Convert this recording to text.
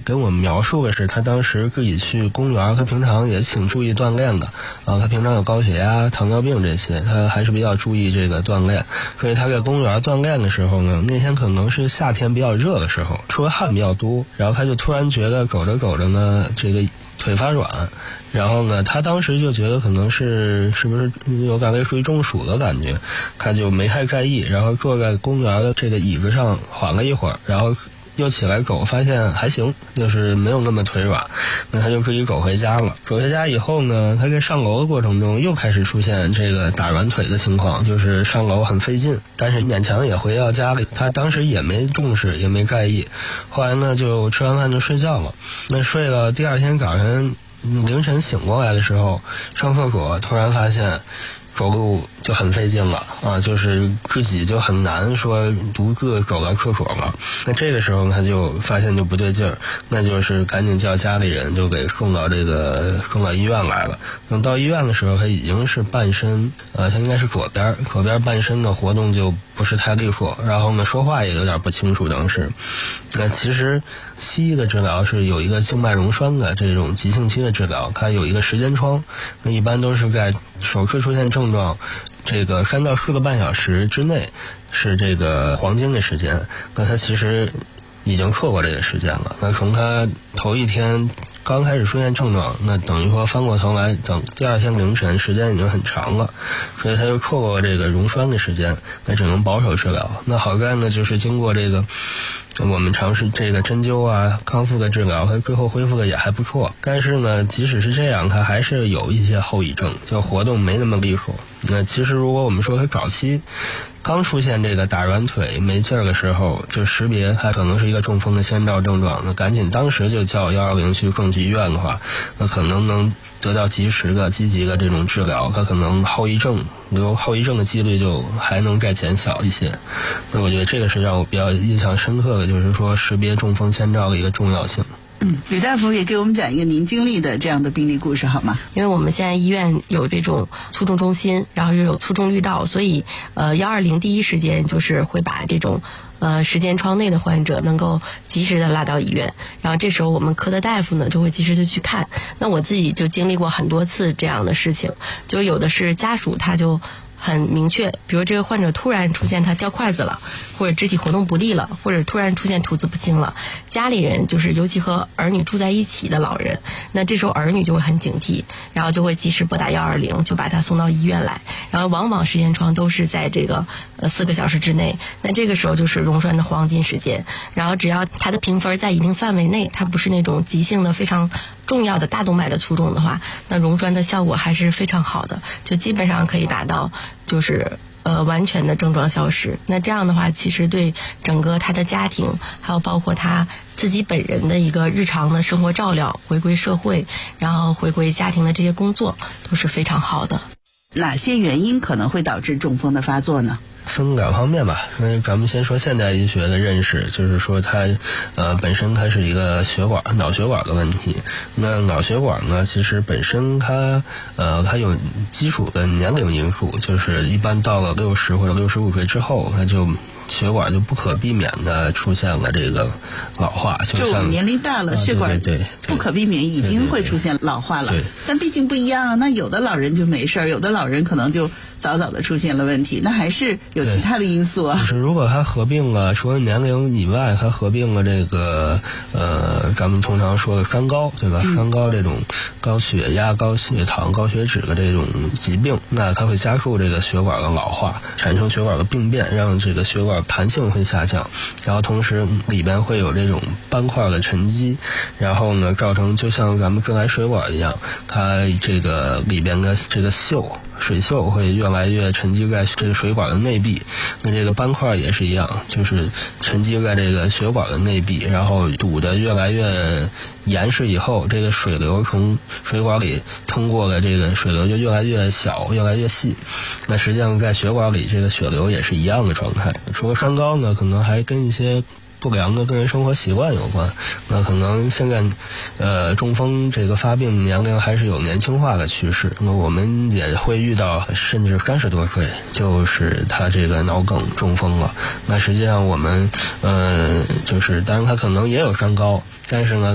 给我们描述的是他当时自己去公园，他平常也挺注意锻炼的他平常有高血压、糖尿病这些，他还是比较注意这个锻炼，所以他在公园锻炼的时候呢，那天可能是夏天比较热的时候，出的汗比较多，然后他就突然觉得走着走着呢，这个腿发软，然后呢，他当时就觉得可能是不是有感觉属于中暑的感觉，他就没太在意，然后坐在公园的这个椅子上缓了一会儿，然后又起来走，发现还行，就是没有那么腿软，那他就自己走回家了。走回家以后呢，他在上楼的过程中又开始出现这个打软腿的情况，就是上楼很费劲，但是勉强也回到家里，他当时也没重视，也没在意。后来呢，就吃完饭就睡觉了。那睡了，第二天早上凌晨醒过来的时候，上厕所突然发现走路就很费劲了就是自己就很难说独自走到厕所了。那这个时候他就发现就不对劲儿，那就是赶紧叫家里人就给送到医院来了。等到医院的时候，他已经是半身他应该是左边半身的活动就不是太利索，然后呢说话也有点不清楚当时。那其实西医的治疗是有一个静脉溶栓的这种急性期的治疗，它有一个时间窗，那一般都是在首次出现症状这个3到4个半小时之内是这个黄金的时间，那他其实已经错过这个时间了。那从他头一天刚开始出现症状，那等于说翻过头来等第二天凌晨，时间已经很长了，所以他就错过这个溶栓的时间，那只能保守治疗。那好在呢，就是经过这个我们尝试这个针灸康复的治疗，他最后恢复的也还不错。但是呢，即使是这样，他还是有一些后遗症，就活动没那么利索。那其实如果我们说他早期刚出现这个打软腿没劲儿的时候，就识别它可能是一个中风的先兆症状，那赶紧当时就叫120去送去医院的话，那可能能得到及时的积极的这种治疗，它可能后遗症的几率就还能再减小一些。那我觉得这个是让我比较印象深刻的，就是说识别中风先兆的一个重要性。 吕大夫也给我们讲一个您经历的这样的病例故事好吗？ 因为我们现在医院有这种卒中中心，然后又有卒中绿道，所以120第一时间就是会把这种时间窗内的患者能够及时的拉到医院，然后这时候我们科的大夫呢就会及时的去看。那我自己就经历过很多次这样的事情，就有的是家属他就很明确，比如这个患者突然出现他掉筷子了，或者肢体活动不利了，或者突然出现吐字不清了，家里人就是尤其和儿女住在一起的老人，那这时候儿女就会很警惕，然后就会及时拨打120，就把他送到医院来，然后往往时间窗都是在这个4个小时之内，那这个时候就是溶栓的黄金时间，然后只要他的评分在一定范围内，他不是那种急性的非常重要的大动脉的卒中的话，那溶栓的效果还是非常好的，就基本上可以达到就是完全的症状消失。那这样的话，其实对整个他的家庭，还有包括他自己本人的一个日常的生活照料，回归社会，然后回归家庭的这些工作都是非常好的。 哪些原因可能会导致中风的发作呢？ 分两方面吧。那咱们先说现代医学的认识，就是说它本身它是一个脑血管的问题。那脑血管呢，其实本身它有基础的年龄因素，就是一般到了60或者65岁之后，它就血管就不可避免的出现了这个老化， 就我们年龄大了，血管对不可避免已经会出现老化了。 对， 但毕竟不一样啊，那有的老人就没事儿，有的老人可能就早早的出现了问题，那还是有其他的因素啊。 就是如果他合并了除了年龄以外，他合并了这个咱们通常说的三高，对吧？三高这种高血压、高血糖、高血脂的这种疾病，那它会加速这个血管的老化，产生血管的病变，让这个血管弹性会下降，然后同时里边会有这种斑块的沉积，然后呢造成就像咱们自来水管一样，它这个里边的这个水锈会越来越沉积在这个水管的内壁，那这个斑块也是一样，就是沉积在这个血管的内壁，然后堵得越来越严实以后，这个水流从水管里通过的这个水流就越来越小，越来越细。那实际上在血管里这个血流也是一样的状态。除了三高呢，可能还跟一些不良的个人生活习惯有关。那可能现在中风这个发病年龄还是有年轻化的趋势，那我们也会遇到甚至30多岁就是他这个脑梗中风了。那实际上我们就是当然他可能也有三高，但是呢